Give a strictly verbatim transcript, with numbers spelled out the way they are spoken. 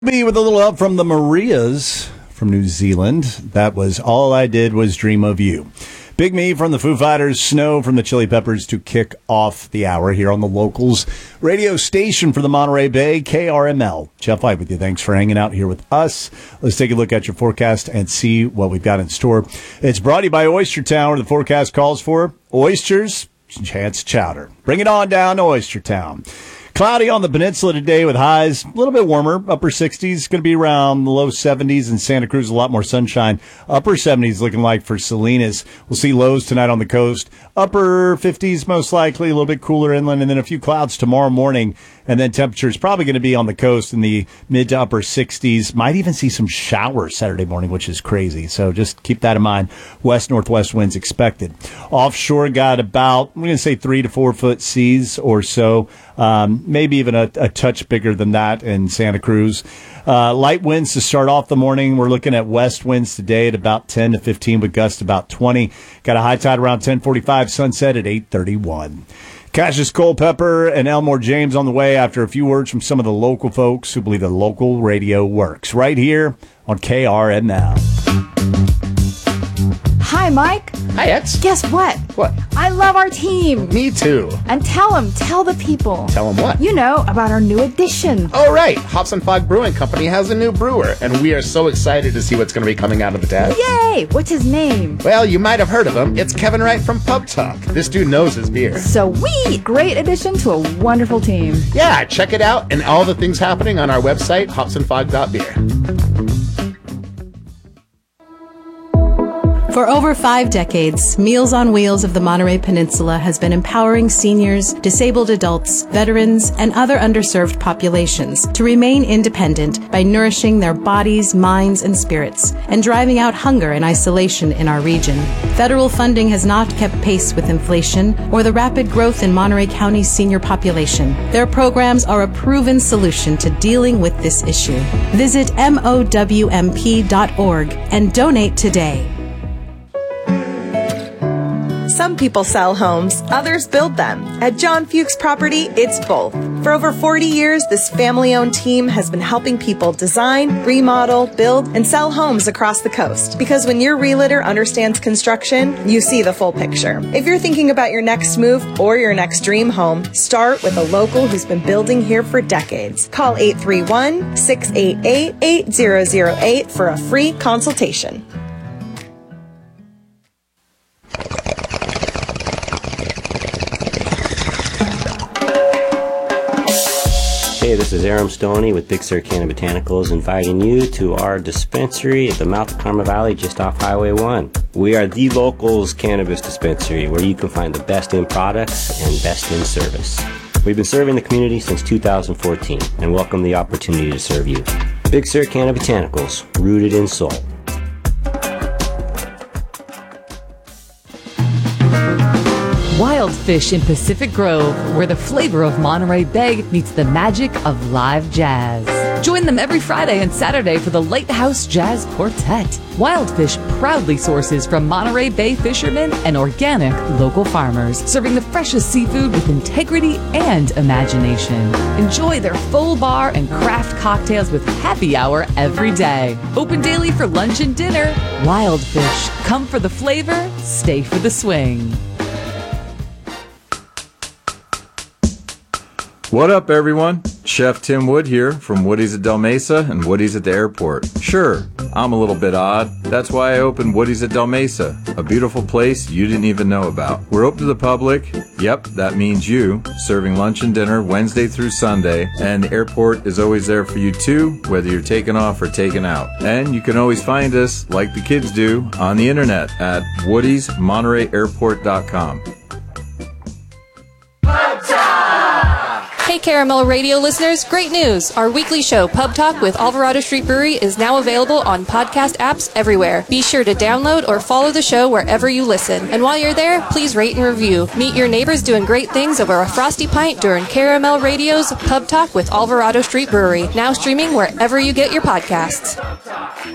Me with a little help from the Marias from New Zealand. That was All I Did Was Dream of You. Big Me from the Foo Fighters, Snow from the Chili Peppers to kick off the hour here on the Locals radio station for the Monterey Bay, K R M L. Jeff White with you. Thanks for hanging out here with us. Let's take a look at your forecast and see what we've got in store. It's brought to you by Oyster Town, where the forecast calls for oysters, chance chowder. Bring it on down to Oyster Town. Cloudy on the peninsula today with highs a little bit warmer, upper sixties, going to be around the low seventies in Santa Cruz, a lot more sunshine. Upper seventies looking like for Salinas. We'll see lows tonight on the coast. Upper fifties most likely, a little bit cooler inland, and then a few clouds tomorrow morning. And then temperatures probably going to be on the coast in the mid to upper sixties. Might even see some showers Saturday morning, which is crazy. So just keep that in mind. West-northwest winds expected. Offshore got about, I'm going to say three to four foot seas or so. Um, maybe even a, a touch bigger than that in Santa Cruz. Uh, light winds to start off the morning. We're looking at west winds today at about ten to fifteen with gusts about twenty. Got a high tide around ten forty-five, sunset at eight thirty-one. Cassius Culpepper and Elmore James on the way after a few words from some of the local folks who believe the local radio works. Right here on K R M L. Hi, Mike. Hi, X. Guess what? What? I love our team. Me too. And tell them, tell the people. Tell them what? You know, about our new addition. Oh, right. Hops and Fog Brewing Company has a new brewer, and we are so excited to see what's going to be coming out of the tap. Yay! What's his name? Well, you might have heard of him. It's Kevin Wright from Pub Talk. This dude knows his beer. Sweet! Great addition to a wonderful team. Yeah, check it out and all the things happening on our website, hops and fog dot beer. For over five decades, Meals on Wheels of the Monterey Peninsula has been empowering seniors, disabled adults, veterans, and other underserved populations to remain independent by nourishing their bodies, minds, and spirits, and driving out hunger and isolation in our region. Federal funding has not kept pace with inflation or the rapid growth in Monterey County's senior population. Their programs are a proven solution to dealing with this issue. Visit M O W M P dot org and donate today. Some people sell homes, others build them. At John Fuchs Property, it's both. For over forty years, this family-owned team has been helping people design, remodel, build, and sell homes across the coast. Because when your realtor understands construction, you see the full picture. If you're thinking about your next move or your next dream home, start with a local who's been building here for decades. Call eight three one, six eight eight, eight zero zero eight for a free consultation. Hey, this is Aram Stoney with Big Sur Canna Botanicals inviting you to our dispensary at the mouth of Karma Valley just off Highway one. We are the locals cannabis dispensary where you can find the best in products and best in service. We've been serving the community since two thousand fourteen and welcome the opportunity to serve you. Big Sur Canna Botanicals, rooted in soul. Wild Fish in Pacific Grove, where the flavor of Monterey Bay meets the magic of live jazz. Join them every Friday and Saturday for the Lighthouse Jazz Quartet. Wild Fish proudly sources from Monterey Bay fishermen and organic local farmers, serving the freshest seafood with integrity and imagination. Enjoy their full bar and craft cocktails with happy hour every day. Open daily for lunch and dinner. Wild Fish, come for the flavor, stay for the swing. What up, everyone? Chef Tim Wood here from Woody's at Del Mesa and Woody's at the airport. Sure, I'm a little bit odd. That's why I opened Woody's at Del Mesa, a beautiful place you didn't even know about. We're open to the public. Yep, that means you, serving lunch and dinner Wednesday through Sunday, and the airport is always there for you too, whether you're taking off or taking out. And you can always find us, like the kids do, on the internet at woodys monterey airport dot com. Hey Caramel Radio listeners, great news! Our weekly show, Pub Talk with Alvarado Street Brewery, is now available on podcast apps everywhere. Be sure to download or follow the show wherever you listen. And while you're there, please rate and review. Meet your neighbors doing great things over a frosty pint during Caramel Radio's Pub Talk with Alvarado Street Brewery, now streaming wherever you get your podcasts.